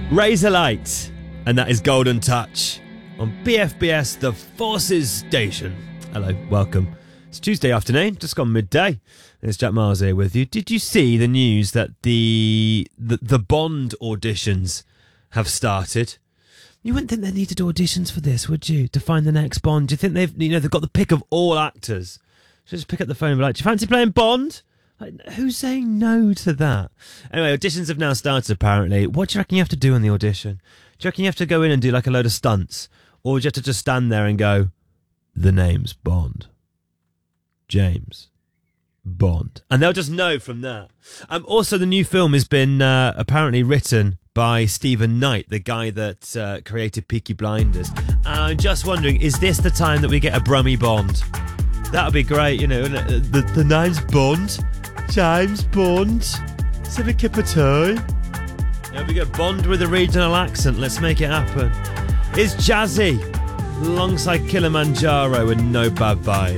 Razorlight, and that is Golden Touch on BFBS, the Forces Station. Hello, welcome. It's Tuesday afternoon, just gone midday. It's Jack Miles here with you. Did you see the news that the Bond auditions have started? You wouldn't think they needed auditions for this, would you? To find the next Bond? Do you think they've got the pick of all actors? So just pick up the phone and be like, do you fancy playing Bond? Like, who's saying no to that? Anyway, auditions have now started, apparently. What do you reckon you have to do in the audition? Do you reckon you have to go in and do like a load of stunts? Or do you have to just stand there and go, the name's Bond. James Bond. And they'll just know from that. Also, the new film has been apparently written by Stephen Knight, the guy that created Peaky Blinders. And I'm just wondering, is this the time that we get a Brummy Bond? That would be great, you know. The name's Bond. James Bond. Is it a cup of tea? Yeah, we get Bond with a regional accent. Let's make it happen. It's Jazzy alongside Kilimanjaro and No Bad Vibes.